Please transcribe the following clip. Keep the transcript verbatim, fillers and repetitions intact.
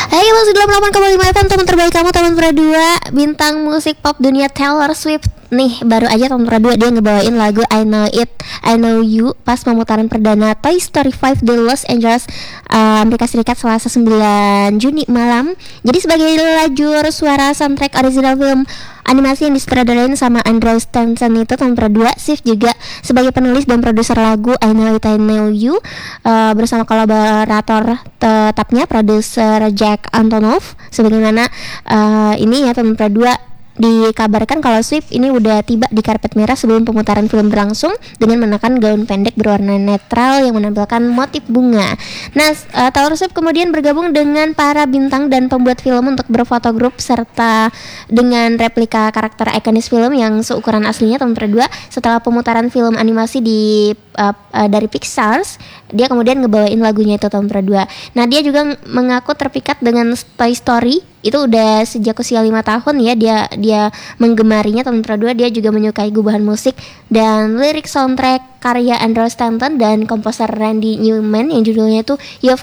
Hai, masih delapan puluh delapan koma lima F M, teman terbaik kamu, teman berdua. Bintang musik pop dunia Taylor Swift nih, baru aja tahun berdua dia ngebawain lagu I Know It, I Know You pas pemutaran perdana Toy Story lima di Los Angeles, uh, Amerika Serikat Selasa sembilan Juni malam. Jadi sebagai lajur suara soundtrack original film animasi yang disutradarain sama Andrew Stanton itu tahun berdua, Swift juga sebagai penulis dan produser lagu I Know It, I Know You, uh, bersama kolaborator tetapnya produser Jack Antonoff. Sebagaimana uh, ini ya tahun berdua dikabarkan kalau Swift ini udah tiba di karpet merah sebelum pemutaran film berlangsung dengan mengenakan gaun pendek berwarna netral yang menampilkan motif bunga. Nah, uh, Taylor Swift kemudian bergabung dengan para bintang dan pembuat film untuk berfoto grup serta dengan replika karakter ikonis film yang seukuran aslinya tahun berdua. Setelah pemutaran film animasi di uh, uh, dari Pixar, dia kemudian ngebawain lagunya itu tahun berdua. Nah, dia juga mengaku terpikat dengan Toy Story. Itu udah sejak usia lima tahun ya dia dia menggemarinya tahun berdua. Dia juga menyukai gubahan musik dan lirik soundtrack karya Andrew Stanton dan komposer Randy Newman yang judulnya itu You've